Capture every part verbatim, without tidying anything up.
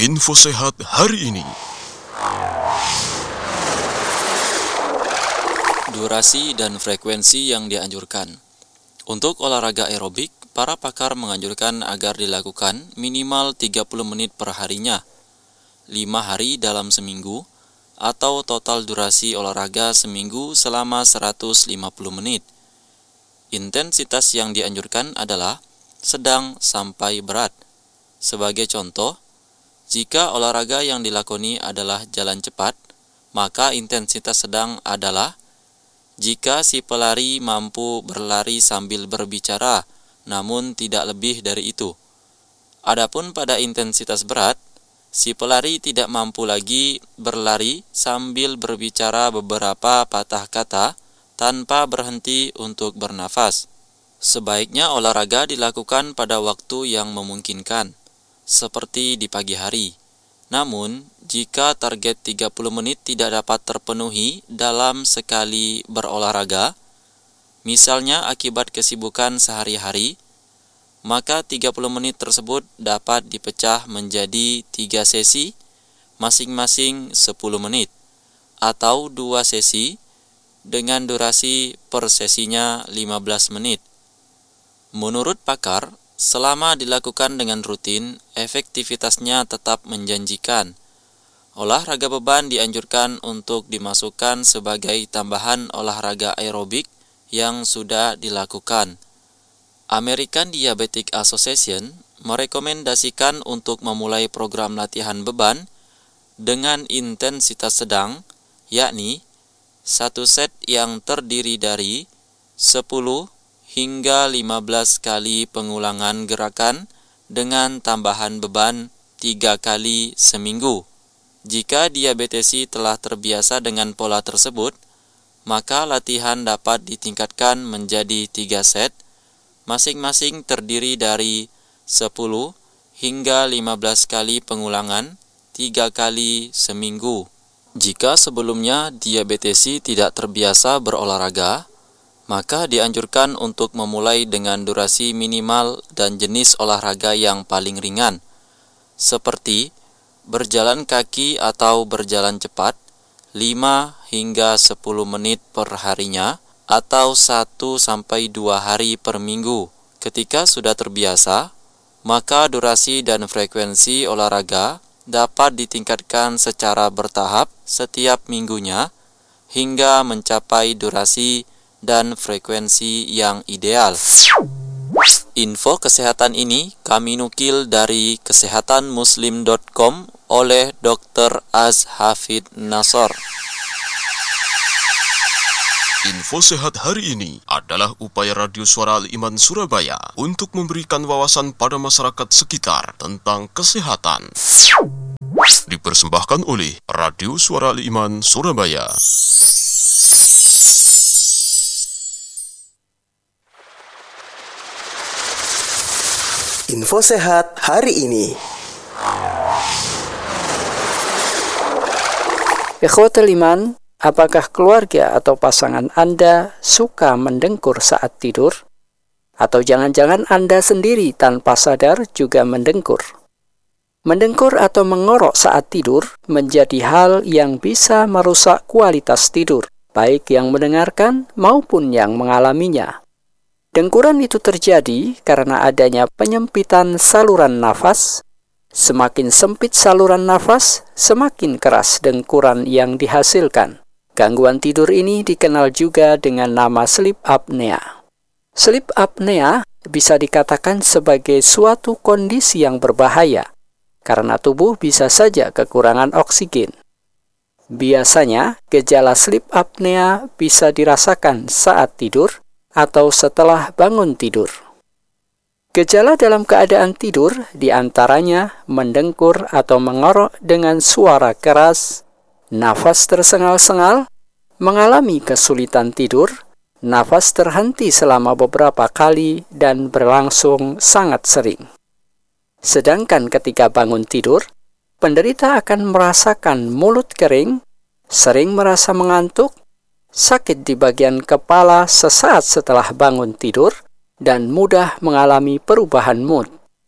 Info sehat hari ini. Durasi dan frekuensi yang dianjurkan. Untuk olahraga aerobik, para pakar menganjurkan agar dilakukan minimal tiga puluh menit per harinya, lima hari dalam seminggu, atau total durasi olahraga seminggu selama seratus lima puluh menit. Intensitas yang dianjurkan adalah sedang sampai berat. Sebagai contoh, jika olahraga yang dilakoni adalah jalan cepat, maka intensitas sedang adalah jika si pelari mampu berlari sambil berbicara, namun tidak lebih dari itu. Adapun pada intensitas berat, si pelari tidak mampu lagi berlari sambil berbicara beberapa patah kata tanpa berhenti untuk bernafas. Sebaiknya olahraga dilakukan pada waktu yang memungkinkan, seperti di pagi hari. Namun, jika target tiga puluh menit tidak dapat terpenuhi dalam sekali berolahraga, misalnya akibat kesibukan sehari-hari, maka tiga puluh menit tersebut dapat dipecah menjadi tiga sesi, masing-masing sepuluh menit, atau dua sesi dengan durasi per sesinya lima belas menit. Menurut pakar, selama dilakukan dengan rutin, efektivitasnya tetap menjanjikan. Olahraga beban dianjurkan untuk dimasukkan sebagai tambahan olahraga aerobik yang sudah dilakukan. American Diabetic Association merekomendasikan untuk memulai program latihan beban dengan intensitas sedang, yakni satu set yang terdiri dari sepuluh hingga lima belas kali pengulangan gerakan dengan tambahan beban tiga kali seminggu. Jika diabetesi telah terbiasa dengan pola tersebut, maka latihan dapat ditingkatkan menjadi tiga set, masing-masing terdiri dari sepuluh hingga lima belas kali pengulangan tiga kali seminggu. Jika sebelumnya diabetesi tidak terbiasa berolahraga, maka dianjurkan untuk memulai dengan durasi minimal dan jenis olahraga yang paling ringan, seperti berjalan kaki atau berjalan cepat lima hingga sepuluh menit per harinya atau satu sampai dua hari per minggu. Ketika sudah terbiasa, maka durasi dan frekuensi olahraga dapat ditingkatkan secara bertahap setiap minggunya hingga mencapai durasi dan frekuensi yang ideal. Info kesehatan ini kami nukil dari kesehatan muslim dot com oleh dokter Az-Hafid Nasor. Info sehat hari ini adalah upaya Radio Suara Al-Iman Surabaya untuk memberikan wawasan pada masyarakat sekitar tentang kesehatan. Dipersembahkan oleh Radio Suara Al-Iman Surabaya. Info sehat hari ini. Ikhwatul iman, apakah keluarga atau pasangan Anda suka mendengkur saat tidur? Atau jangan-jangan Anda sendiri tanpa sadar juga mendengkur? Mendengkur atau mengorok saat tidur menjadi hal yang bisa merusak kualitas tidur, baik yang mendengarkan maupun yang mengalaminya. Dengkuran itu terjadi karena adanya penyempitan saluran nafas. Semakin sempit saluran nafas, semakin keras dengkuran yang dihasilkan. Gangguan tidur ini dikenal juga dengan nama sleep apnea. Sleep apnea bisa dikatakan sebagai suatu kondisi yang berbahaya, karena tubuh bisa saja kekurangan oksigen. Biasanya, gejala sleep apnea bisa dirasakan saat tidur atau setelah bangun tidur. Gejala dalam keadaan tidur diantaranya mendengkur atau mengorok dengan suara keras, nafas tersengal-sengal, mengalami kesulitan tidur, nafas terhenti selama beberapa kali dan berlangsung sangat sering. Sedangkan ketika bangun tidur, penderita akan merasakan mulut kering, sering merasa mengantuk, sakit di bagian kepala sesaat setelah bangun tidur, dan mudah mengalami perubahan mood.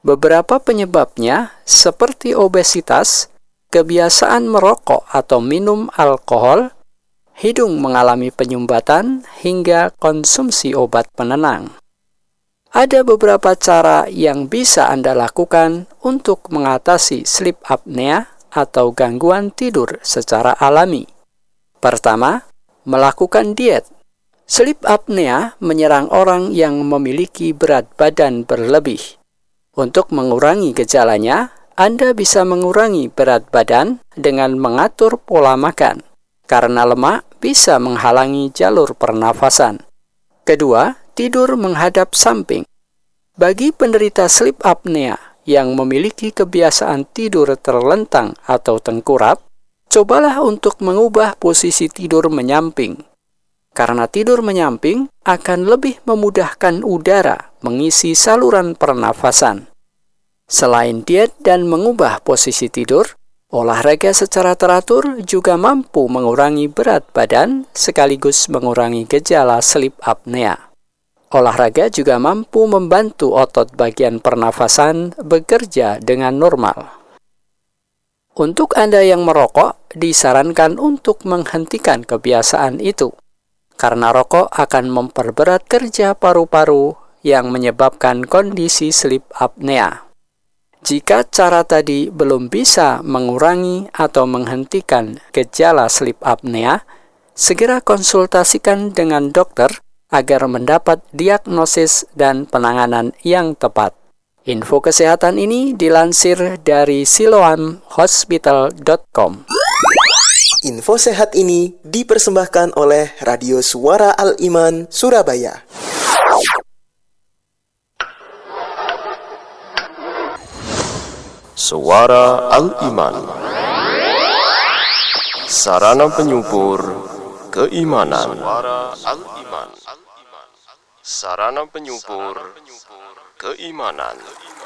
Beberapa penyebabnya seperti obesitas, kebiasaan merokok atau minum alkohol, hidung mengalami penyumbatan, hingga konsumsi obat penenang. Ada beberapa cara yang bisa Anda lakukan untuk mengatasi sleep apnea atau gangguan tidur secara alami. Pertama, melakukan diet. Sleep apnea menyerang orang yang memiliki berat badan berlebih. Untuk mengurangi gejalanya, Anda bisa mengurangi berat badan dengan mengatur pola makan, karena lemak bisa menghalangi jalur pernafasan. Kedua, tidur menghadap samping. Bagi penderita sleep apnea yang memiliki kebiasaan tidur terlentang atau tengkurap, cobalah untuk mengubah posisi tidur menyamping. Karena tidur menyamping akan lebih memudahkan udara mengisi saluran pernafasan. Selain diet dan mengubah posisi tidur, olahraga secara teratur juga mampu mengurangi berat badan sekaligus mengurangi gejala sleep apnea. Olahraga juga mampu membantu otot bagian pernafasan bekerja dengan normal. Untuk Anda yang merokok, disarankan untuk menghentikan kebiasaan itu, karena rokok akan memperberat kerja paru-paru yang menyebabkan kondisi sleep apnea. Jika cara tadi belum bisa mengurangi atau menghentikan gejala sleep apnea, segera konsultasikan dengan dokter agar mendapat diagnosis dan penanganan yang tepat. Info kesehatan ini dilansir dari siloam hospital dot com. Info sehat ini dipersembahkan oleh Radio Suara Al-Iman Surabaya. Suara Al-Iman, sarana penyubur keimanan. Suara Al-Iman, sarana penyubur keimanan.